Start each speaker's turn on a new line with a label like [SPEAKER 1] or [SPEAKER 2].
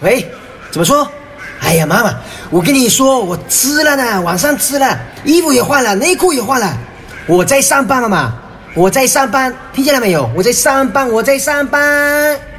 [SPEAKER 1] 喂，怎么说？哎呀，妈妈，我跟你说，我吃了呢，晚上吃了，衣服也换了，内裤也换了。我在上班，妈妈，我在上班，听见了没有？我在上班，我在上班。